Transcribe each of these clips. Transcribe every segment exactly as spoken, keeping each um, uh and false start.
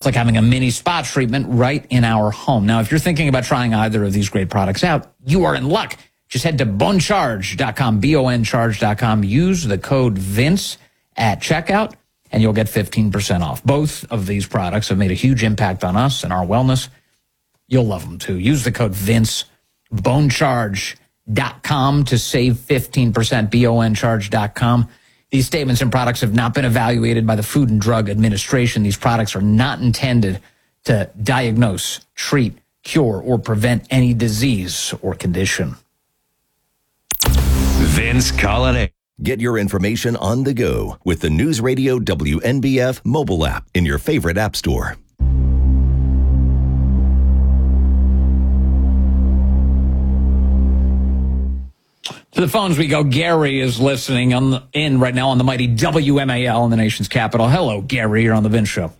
like having a mini spa treatment right in our home. Now, if you're thinking about trying either of these great products out, you are in luck. Just head to bone charge dot com, B O N charge dot com. Use the code Vince at checkout, and you'll get fifteen percent off. Both of these products have made a huge impact on us and our wellness. You'll love them, too. Use the code Vince, bone charge dot com to save fifteen percent, B O N charge dot com. These statements and products have not been evaluated by the Food and Drug Administration. These products are not intended to diagnose, treat, cure, or prevent any disease or condition. Vince Coglianese. Get your information on the go with the News Radio W N B F mobile app in your favorite app store. To the phones we go. Gary is listening on the, in right now on the mighty W M A L in the nation's capital. Hello, Gary. You're on the Vince Show.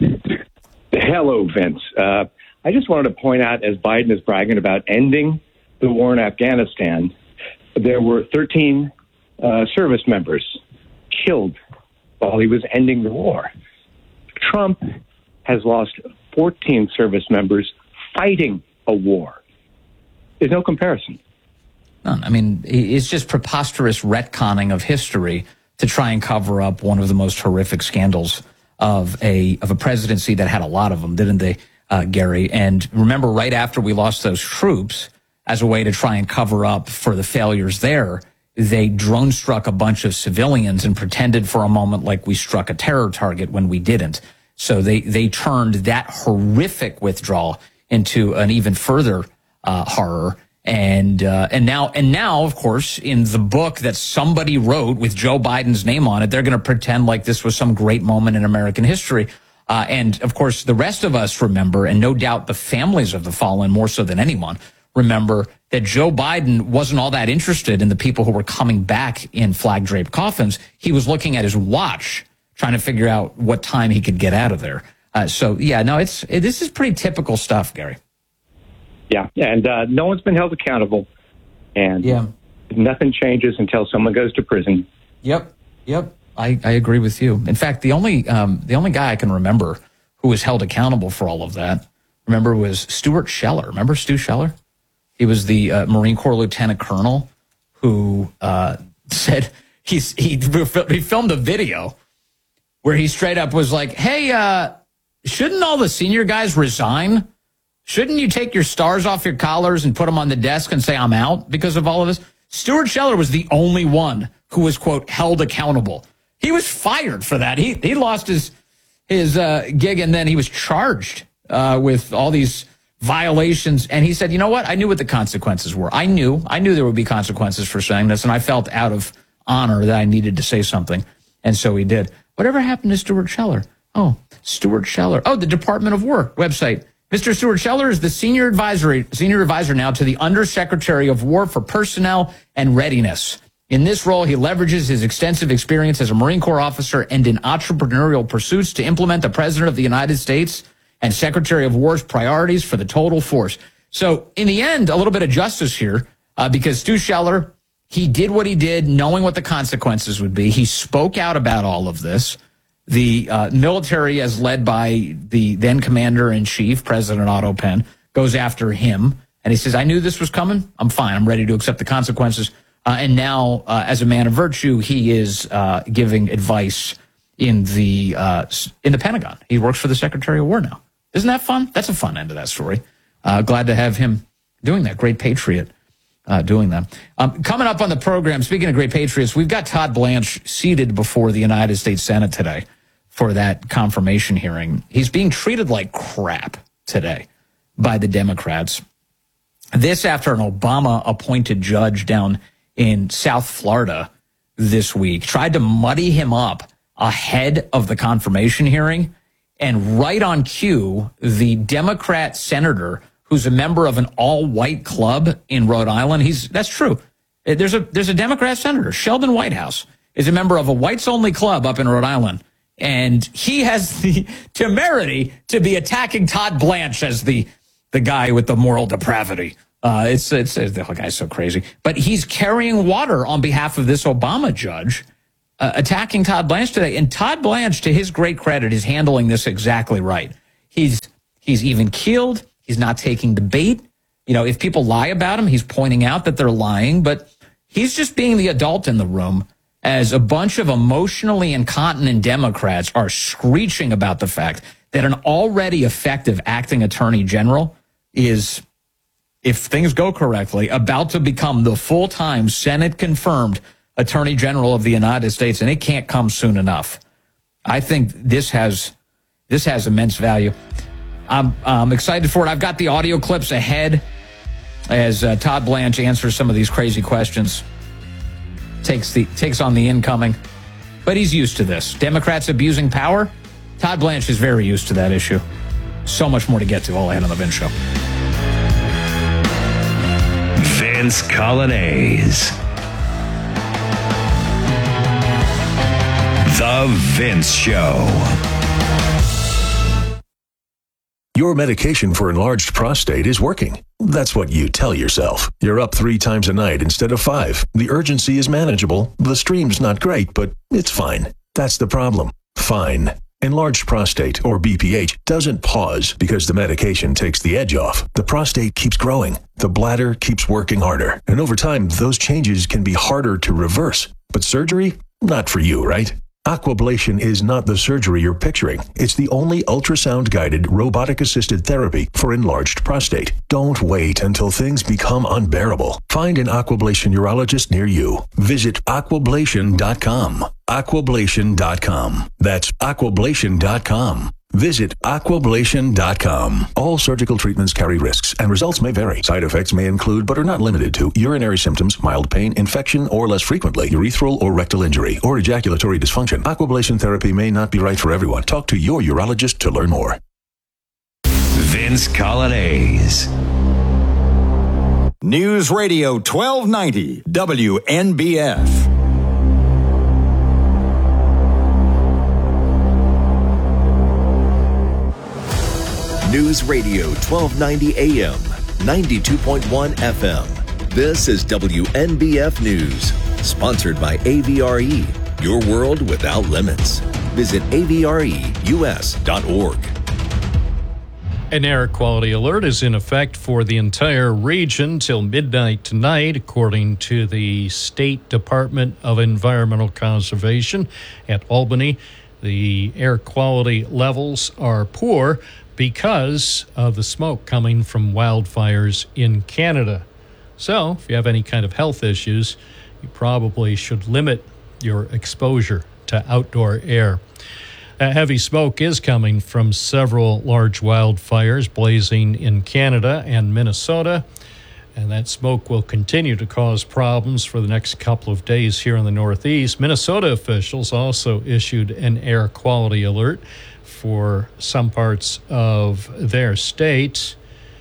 Hello, Vince. Uh, I just wanted to point out, as Biden is bragging about ending the war in Afghanistan, there were thirteen uh, service members killed while he was ending the war. Trump has lost fourteen service members fighting a war. There's no comparison. None. I mean, it's just preposterous retconning of history to try and cover up one of the most horrific scandals of a of a presidency that had a lot of them, didn't they, uh, Gary? And remember, right after we lost those troops, as a way to try and cover up for the failures there, they drone struck a bunch of civilians and pretended for a moment like we struck a terror target when we didn't. So they, they turned that horrific withdrawal into an even further uh, horror. And uh, and now, and now, of course, in the book that somebody wrote with Joe Biden's name on it, they're going to pretend like this was some great moment in American history. Uh, and, of course, the rest of us remember, and no doubt the families of the fallen more so than anyone, remember that Joe Biden wasn't all that interested in the people who were coming back in flag-draped coffins. He was looking at his watch, trying to figure out what time he could get out of there. Uh, so, yeah, no, it's it, this is pretty typical stuff, Gary. Yeah, and uh, no one's been held accountable, and yeah. nothing changes until someone goes to prison. Yep, yep, I, I agree with you. In fact, the only um, the only guy I can remember who was held accountable for all of that, remember, was Stuart Scheller. Remember Stu Scheller? He was the uh, Marine Corps lieutenant colonel who uh, said he's, he he filmed a video where he straight up was like, "Hey, uh, shouldn't all the senior guys resign? Shouldn't you take your stars off your collars and put them on the desk and say, I'm out because of all of this?" Stuart Scheller was the only one who was, quote, held accountable. He was fired for that. He he lost his his uh, gig, and then he was charged uh, with all these violations. And he said, you know what? I knew what the consequences were. I knew. I knew there would be consequences for saying this, and I felt out of honor that I needed to say something. And so he did. Whatever happened to Stuart Scheller? Oh, Stuart Scheller. Oh, the Department of War website. Mister Stuart Scheller is the senior advisory, senior advisor now to the Undersecretary of War for Personnel and Readiness. In this role, he leverages his extensive experience as a Marine Corps officer and in entrepreneurial pursuits to implement the President of the United States and Secretary of War's priorities for the total force. So in the end, a little bit of justice here, uh, because Stu Scheller, he did what he did, knowing what the consequences would be. He spoke out about all of this. The uh, military, as led by the then commander-in-chief, President Otto Penn, goes after him. And he says, I knew this was coming. I'm fine. I'm ready to accept the consequences. Uh, and now, uh, as a man of virtue, he is uh, giving advice in the uh, in the Pentagon. He works for the Secretary of War now. Isn't that fun? That's a fun end of that story. Uh, glad to have him doing that. Great patriot uh, doing that. Um, coming up on the program, speaking of great patriots, we've got Todd Blanche seated before the United States Senate today for that confirmation hearing. He's being treated like crap today by the Democrats. This after an Obama-appointed judge down in South Florida this week tried to muddy him up ahead of the confirmation hearing. And right on cue, the Democrat senator who's a member of an all-white club in Rhode Island, he's that's true. There's a there's a Democrat senator, Sheldon Whitehouse, is a member of a whites-only club up in Rhode Island. And he has the temerity to be attacking Todd Blanche as the the guy with the moral depravity. Uh, it's, it's, it's, the guy's so crazy. But he's carrying water on behalf of this Obama judge, uh, attacking Todd Blanche today. And Todd Blanche, to his great credit, is handling this exactly right. He's He's even keeled. He's not taking the bait. You know, if people lie about him, he's pointing out that they're lying, but he's just being the adult in the room as a bunch of emotionally incontinent Democrats are screeching about the fact that an already effective acting attorney general is, if things go correctly, about to become the full-time Senate-confirmed Attorney General of the United States, and it can't come soon enough. I think this has this has immense value. I'm, I'm excited for it. I've got the audio clips ahead as uh, Todd Blanche answers some of these crazy questions, takes the takes on the incoming. But he's used to this. Democrats abusing power, Todd Blanche is very used to that issue. So much more to get to all ahead on the Vince Show. Vince Coglianese. The Vince Show. Your medication for enlarged prostate is working. That's what you tell yourself. You're up three times a night instead of five. The urgency is manageable. The stream's not great, but it's fine. That's the problem. Fine. Enlarged prostate, or B P H, doesn't pause because the medication takes the edge off. The prostate keeps growing. The bladder keeps working harder. And over time, those changes can be harder to reverse. But surgery? Not for you, right? Aquablation is not the surgery you're picturing. It's the only ultrasound-guided, robotic-assisted therapy for enlarged prostate. Don't wait until things become unbearable. Find an Aquablation urologist near you. Visit aquablation dot com. aquablation dot com. That's aquablation dot com. Visit aquablation dot com. All surgical treatments carry risks, and results may vary. Side effects may include, but are not limited to, urinary symptoms, mild pain, infection, or less frequently, urethral or rectal injury, or ejaculatory dysfunction. Aquablation therapy may not be right for everyone. Talk to your urologist to learn more. Vince Coglianese. News Radio twelve ninety W N B F. News Radio twelve ninety A M, ninety-two point one F M. This is W N B F News, sponsored by A V R E, your world without limits. Visit A V R E U S dot org. An air quality alert is in effect for the entire region till midnight tonight, according to the State Department of Environmental Conservation at Albany. The air quality levels are poor because of the smoke coming from wildfires in Canada. So, if you have any kind of health issues, you probably should limit your exposure to outdoor air. That heavy smoke is coming from several large wildfires blazing in Canada and Minnesota, and that smoke will continue to cause problems for the next couple of days here in the Northeast. Minnesota officials also issued an air quality alert for some parts of their state.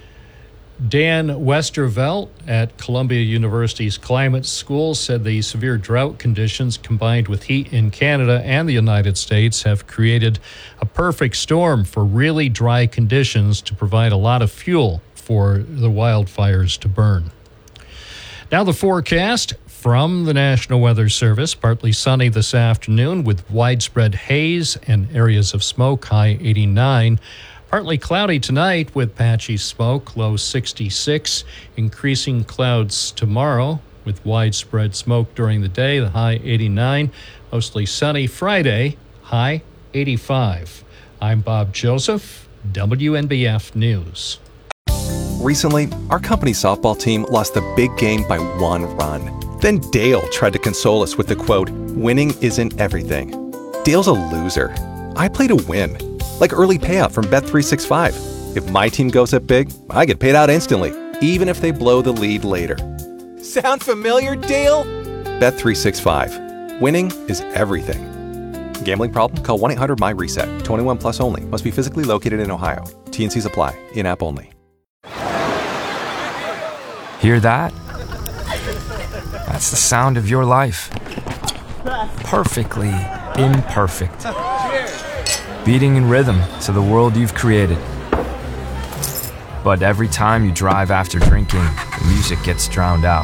Dan Westervelt at Columbia University's Climate School said the severe drought conditions combined with heat in Canada and the United States have created a perfect storm for really dry conditions to provide a lot of fuel for the wildfires to burn. Now the forecast from the National Weather Service. Partly sunny this afternoon with widespread haze and areas of smoke, high eighty-nine. Partly cloudy tonight with patchy smoke, low sixty-six. Increasing clouds tomorrow with widespread smoke during the day, the high eighty-nine. Mostly sunny Friday, high eighty-five. I'm Bob Joseph, W N B F News. Recently, our company softball team lost the big game by one run. Then Dale tried to console us with the quote, "Winning isn't everything." Dale's a loser. I play to win. Like early payout from Bet three sixty-five. If my team goes up big, I get paid out instantly, even if they blow the lead later. Sound familiar, Dale? Bet three sixty-five. Winning is everything. Gambling problem? Call one eight hundred M Y reset. twenty-one plus only. Must be physically located in Ohio. T N Cs apply. In-app only. Hear that? That's the sound of your life. Perfectly imperfect. Beating in rhythm to the world you've created. But every time you drive after drinking, the music gets drowned out.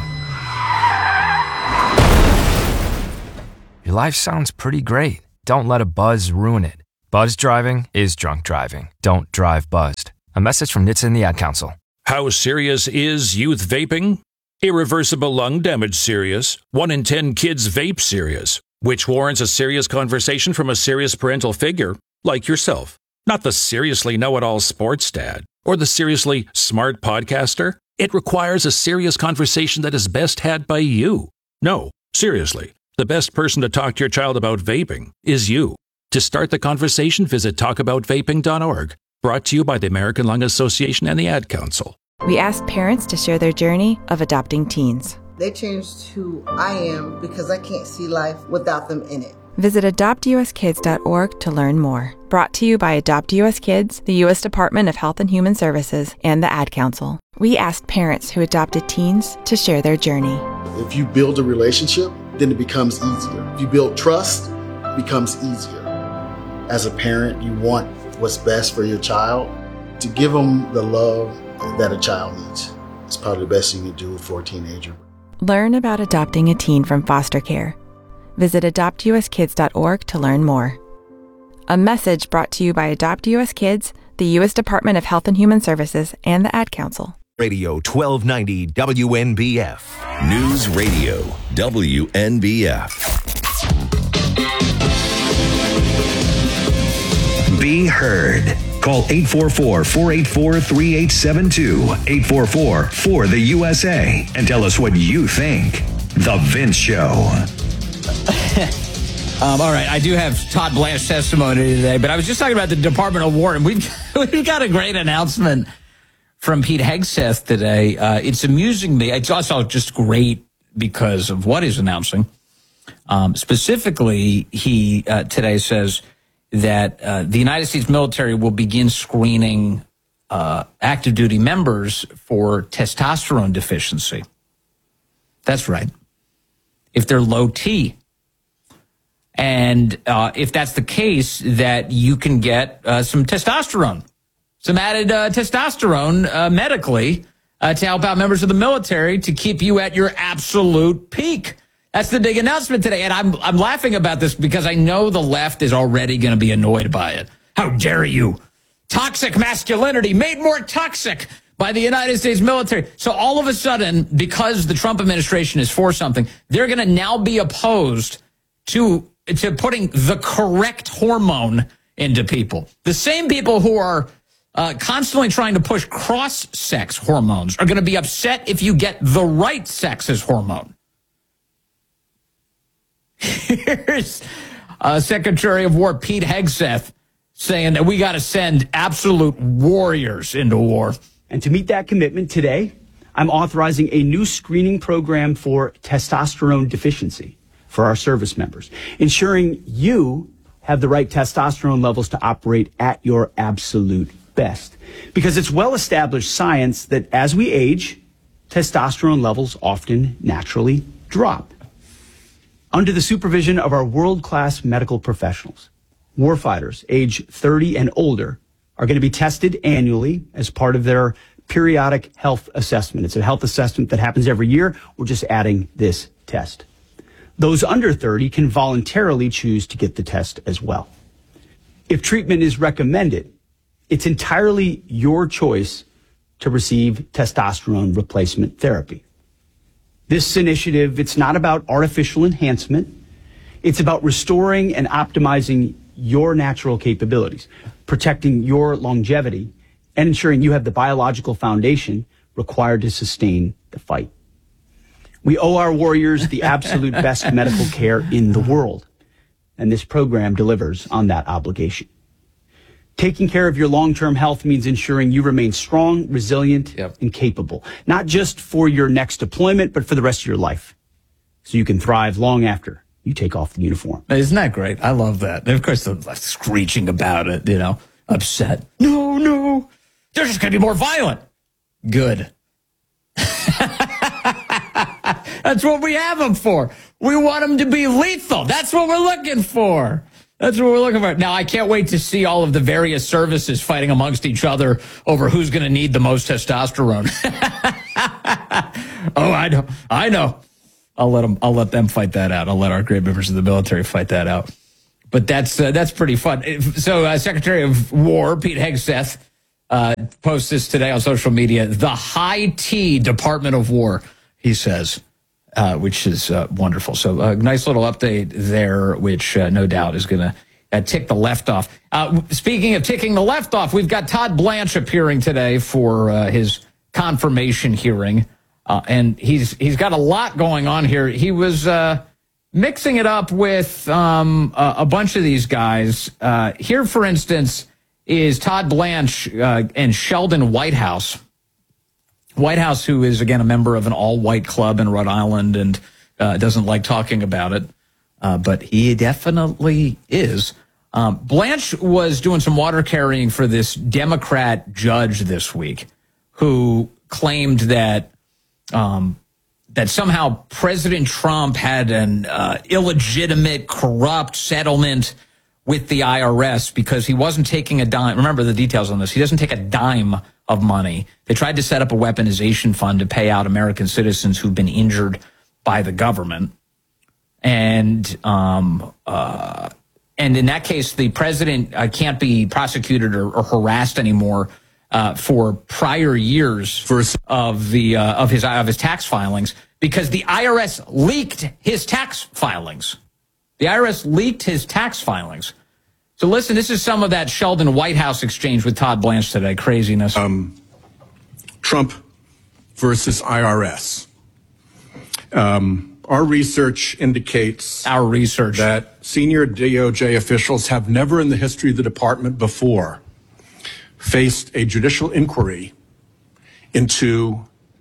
Your life sounds pretty great. Don't let a buzz ruin it. Buzz driving is drunk driving. Don't drive buzzed. A message from N H T S A and the Ad Council. How serious is youth vaping? Irreversible lung damage serious. One in ten kids vape serious, which warrants a serious conversation from a serious parental figure like yourself. Not the seriously know-it-all sports dad or the seriously smart podcaster. It requires a serious conversation that is best had by you. No, seriously, the best person to talk to your child about vaping is you. To start the conversation, visit talk about vaping dot org. Brought to you by the American Lung Association and the Ad Council. We asked parents to share their journey of adopting teens. They changed who I am because I can't see life without them in it. Visit adopt u s kids dot org to learn more. Brought to you by Adopt U S Kids, the U S Department of Health and Human Services, and the Ad Council. We asked parents who adopted teens to share their journey. If you build a relationship, then it becomes easier. If you build trust, it becomes easier. As a parent, you want what's best for your child. To give them the love that a child needs. It's probably the best thing you can do for a teenager. Learn about adopting a teen from foster care. Visit adopt u s kids dot org to learn more. A message brought to you by Adopt U S Kids, the U S Department of Health and Human Services, and the Ad Council. Radio twelve ninety W N B F. News Radio W N B F. Be heard. Call eight four four, four eight four, three eight seven two, eight four four, four the U S A, and tell us what you think. The Vince Show. um, all right, I do have Todd Blanche testimony today, but I was just talking about the Department of War, and we've, we've got a great announcement from Pete Hegseth today. Uh, it's amusing me. It's also just great because of what he's announcing. Um, specifically, he uh, today says that uh, the United States military will begin screening uh, active duty members for testosterone deficiency. That's right. If they're low T. And uh, if that's the case, that you can get uh, some testosterone, some added uh, testosterone uh, medically uh, to help out members of the military to keep you at your absolute peak. That's the big announcement today, and I'm I'm laughing about this because I know the left is already going to be annoyed by it. How dare you? Toxic masculinity made more toxic by the United States military. So all of a sudden, because the Trump administration is for something, they're going to now be opposed to to putting the correct hormone into people. The same people who are uh, constantly trying to push cross-sex hormones are going to be upset if you get the right sex's hormone. Here's uh, Secretary of War Pete Hegseth saying that we got to send absolute warriors into war. And to meet that commitment today, I'm authorizing a new screening program for testosterone deficiency for our service members, ensuring you have the right testosterone levels to operate at your absolute best. Because it's well-established science that as we age, testosterone levels often naturally drop. Under the supervision of our world-class medical professionals, warfighters age thirty and older are going to be tested annually as part of their periodic health assessment. It's a health assessment that happens every year. We're just adding this test. Those under thirty can voluntarily choose to get the test as well. If treatment is recommended, it's entirely your choice to receive testosterone replacement therapy. This initiative, it's not about artificial enhancement. It's about restoring and optimizing your natural capabilities, protecting your longevity, and ensuring you have the biological foundation required to sustain the fight. We owe our warriors the absolute best medical care in the world, and this program delivers on that obligation. Taking care of your long-term health means ensuring you remain strong, resilient, yep. and capable, not just for your next deployment, but for the rest of your life, so you can thrive long after you take off the uniform. Isn't that great? I love that. And of course, the left screeching about it, you know, upset. No, no, they're just going to be more violent. Good. That's what we have them for. We want them to be lethal. That's what we're looking for. That's what we're looking for. Now, I can't wait to see all of the various services fighting amongst each other over who's going to need the most testosterone. oh, I know. I know. I'll let them. I'll let them fight that out. I'll let our great members of the military fight that out. But that's uh, that's pretty fun. So, uh, Secretary of War Pete Hegseth uh, posts this today on social media. The high T Department of War, he says, uh, which is uh, wonderful. So a nice little update there, which uh, no doubt is going to uh, tick the left off. Uh, speaking of ticking the left off, we've got Todd Blanche appearing today for uh, his confirmation hearing. Uh, and he's he's got a lot going on here. He was uh, mixing it up with um, a, a bunch of these guys. Uh, here, for instance, is Todd Blanche uh, and Sheldon Whitehouse. Whitehouse, who is, again, a member of an all-white club in Rhode Island and uh, doesn't like talking about it. Uh, but he definitely is. Um, Blanche was doing some water carrying for this Democrat judge this week who claimed that Um, that somehow President Trump had an uh, illegitimate, corrupt settlement with the I R S because he wasn't taking a dime. Remember the details on this. He doesn't take a dime of money. They tried to set up a weaponization fund to pay out American citizens who've been injured by the government. And um, uh, and in that case, the president uh, can't be prosecuted or, or harassed anymore Uh, for prior years of the uh, of his of his tax filings because the I R S leaked his tax filings. The I R S leaked his tax filings. So listen, this is some of that Sheldon Whitehouse exchange with Todd Blanche today. Craziness. Um, Trump versus I R S. Um, our research indicates our research that senior D O J officials have never in the history of the department before faced a judicial inquiry into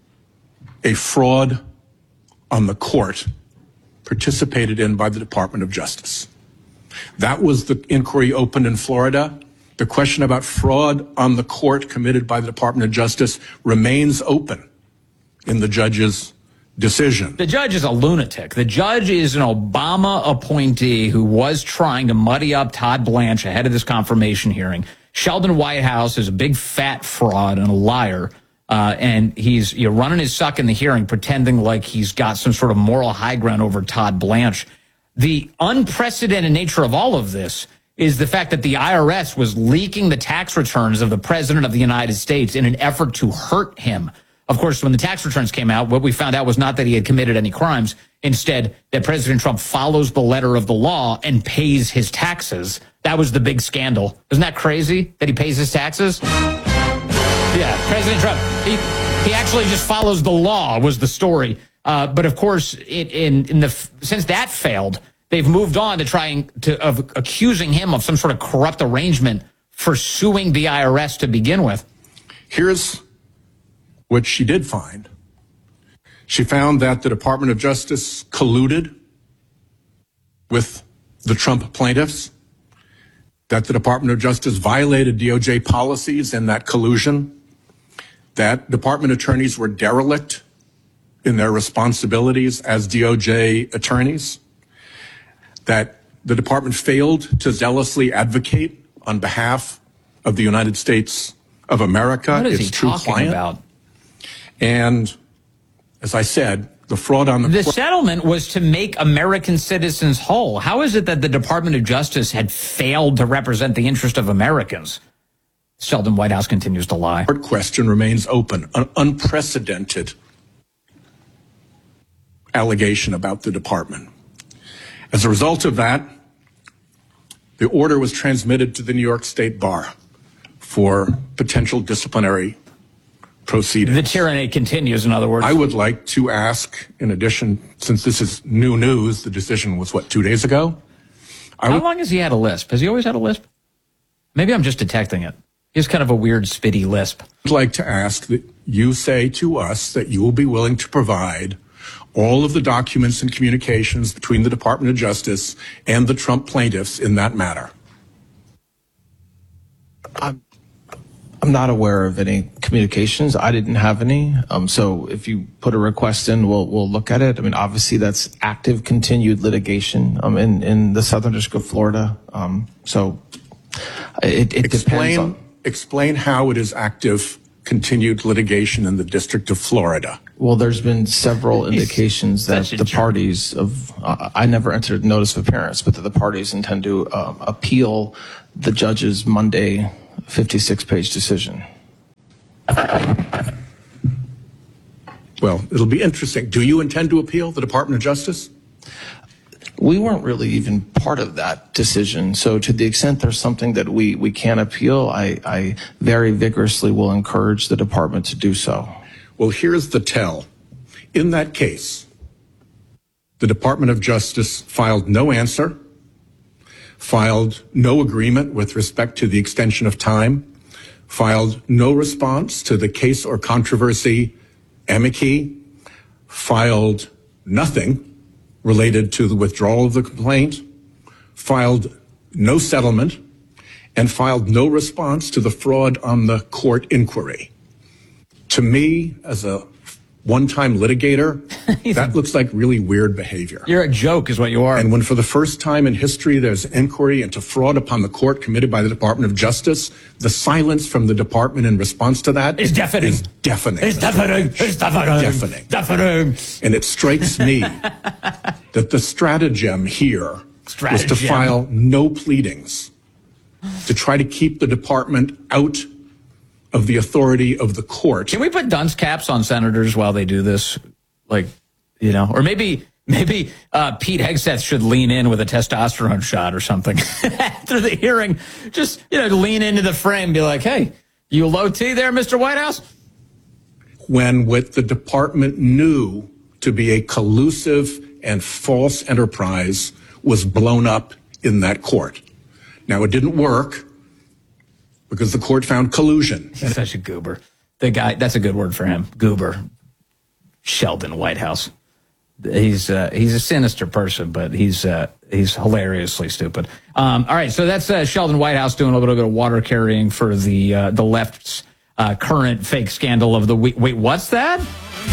a fraud on the court participated in by the Department of Justice. That was the inquiry opened in Florida. The question about fraud on the court committed by the Department of Justice remains open in the judge's decision. The judge is a lunatic. The judge is an Obama appointee who was trying to muddy up Todd Blanche ahead of this confirmation hearing. Sheldon Whitehouse is a big fat fraud and a liar, uh, and he's you know, running his suck in the hearing, pretending like he's got some sort of moral high ground over Todd Blanche. The unprecedented nature of all of this is the fact that the I R S was leaking the tax returns of the President of the United States in an effort to hurt him. Of course, when the tax returns came out, what we found out was not that he had committed any crimes. Instead, that President Trump follows the letter of the law and pays his taxes. That was the big scandal. Isn't that crazy that he pays his taxes? Yeah, President Trump, he, he actually just follows the law was the story. Uh, but of course, it, in, in the since that failed, they've moved on to trying to of accusing him of some sort of corrupt arrangement for suing the I R S to begin with. Here's what she did find. She found that the Department of Justice colluded with the Trump plaintiffs, that the Department of Justice violated D O J policies in that collusion, that department attorneys were derelict in their responsibilities as D O J attorneys, that the department failed to zealously advocate on behalf of the United States of America, what is its he true talking client. About? And as I said, the fraud on the The settlement was to make American citizens whole. How is it that the Department of Justice had failed to represent the interest of Americans? Sheldon Whitehouse continues to lie. The question remains open, an unprecedented allegation about the department. As a result of that, the order was transmitted to the New York State Bar for potential disciplinary proceedings. The tyranny continues, in other words. I would like to ask, in addition, since this is new news, the decision was, what, two days ago? I How would, long has he had a lisp? Has he always had a lisp? Maybe I'm just detecting it. He has kind of a weird, spitty lisp. I'd like to ask that you say to us that you will be willing to provide all of the documents and communications between the Department of Justice and the Trump plaintiffs in that matter. I'm, I'm not aware of any communications. I didn't have any. Um, so if you put a request in, we'll we'll look at it. I mean, obviously that's active, continued litigation um, in in the Southern District of Florida. Um, so it, it explain, depends on. Explain how it is active, continued litigation in the District of Florida. Well, there's been several indications that the parties of, uh, I never entered notice of appearance, but that the parties intend to um, appeal the judge's Monday fifty-six page decision. Well, it'll be interesting. Do you intend to appeal the Department of Justice? We weren't really even part of that decision. So to the extent there's something that we, we can appeal, I, I very vigorously will encourage the department to do so. Well, here's the tell. In that case, the Department of Justice filed no answer, filed no agreement with respect to the extension of time, filed no response to the case or controversy amici, filed nothing related to the withdrawal of the complaint, filed no settlement, and filed no response to the fraud on the court inquiry. To me, as a one-time litigator, that looks like really weird behavior. You're a joke is what you are. And when for the first time in history there's inquiry into fraud upon the court committed by the Department of Justice, the silence from the department in response to that is deafening. Is deafening. It's deafening. It's deafening. Deafening. Deafening. And it strikes me that the stratagem here Stratagem. was to file no pleadings, to try to keep the department out of the authority of the court. Can we put dunce caps on senators while they do this? Like, you know, or maybe maybe uh, Pete Hegseth should lean in with a testosterone shot or something after the hearing. Just, you know, lean into the frame, be like, hey, you low T there, Mister White House? When what the department knew to be a collusive and false enterprise was blown up in that court. Now, it didn't work, because the court found collusion. He's such a goober. The guy, that's a good word for him. Goober. Sheldon Whitehouse. He's uh, he's a sinister person, but he's uh, he's hilariously stupid. Um, all right, so that's uh, Sheldon Whitehouse doing a little bit of water carrying for the uh, the left's uh, current fake scandal of the week. Wait, what's that?